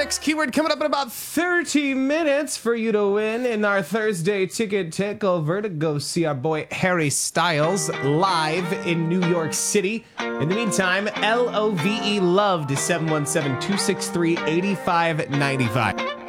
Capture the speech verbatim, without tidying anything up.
Next keyword coming up in about thirty minutes for you to win in our Thursday ticket takeover to go see our boy Harry Styles live in New York City. In the meantime, L O V E LOVE to seven one seven, two six three, eight five nine five.